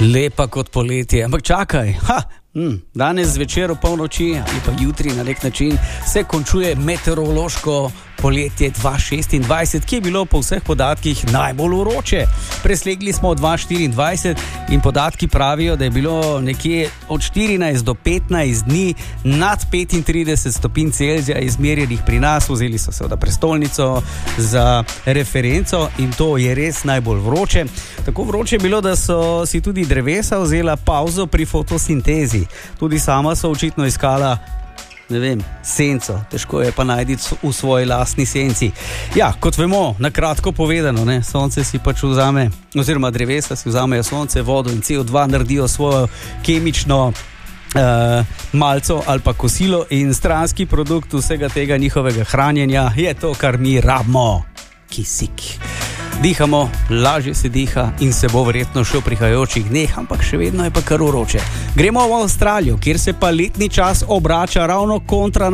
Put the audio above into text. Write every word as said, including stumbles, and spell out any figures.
Lepa kot poletje, ampak čakaj, ha, hm, danes zvečer o polnoči ali pa jutri na nek način se končuje meteorološko poletje dva tisoč šestindvajset, ki je bilo po vseh podatkih najbolj vroče. Presegli smo dva tisoč štiriindvajset in podatki pravijo, da je bilo nekje od štirinajst do petnajst dni nad petintrideset stopinj Celzija izmerjenih pri nas. Vzeli so seveda prestolnico za referenco in to je res najbolj vroče. Tako vroče je bilo, da so si tudi drevesa vzela pauzo pri fotosintezi. Tudi sama so očitno iskala, ne vem, senco. Težko je pa najti v svoji lastni senci. Ja, kot vemo, na kratko povedano, ne, sonce si pač vzame, oziroma drevesa si vzamejo sonce, vodo in C O dva, naredijo svojo kemično Uh, malco ali pa kosilo in stranski produkt vsega tega njihovega hranjenja je to, kar mi rabimo. Kisik. Dihamo, lažje se diha in se bo verjetno še v prihajajočih dneh, ampak še vedno je pa kar vroče. Gremo v Avstralijo, kjer se pa letni čas obrača ravno kontra